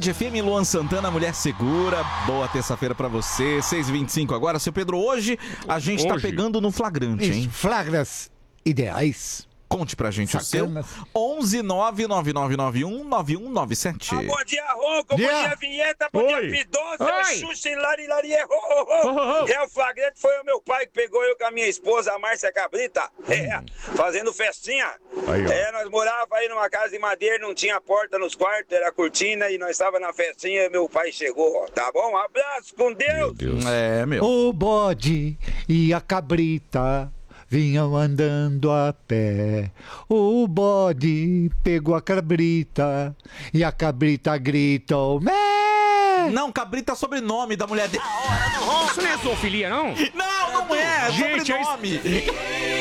Band FM, Luan Santana, Mulher Segura. Boa terça-feira pra você, 6h25 agora. Seu Pedro, hoje a gente tá pegando no flagrante, hein? Flagras ideais. Conte pra gente Sacanas. o seu. 11999919197. Bom dia, Ronco. Bom dia, Vinheta. Bom dia, Pidonça. Xuxa, Lari, É o flagrante, foi o meu pai que pegou eu com a minha esposa, a Márcia Cabrita. Fazendo festinha. Nós morávamos aí numa casa de madeira, não tinha porta nos quartos, era cortina, e nós estávamos na festinha e meu pai chegou. Tá bom? Um abraço, com Deus. O bode e a cabrita vinham andando a pé. O bode pegou a cabrita e a cabrita gritou: Mé! Não, Cabrita é sobrenome da mulher dele. Isso não é zoofilia, não? Não é Gente, sobrenome.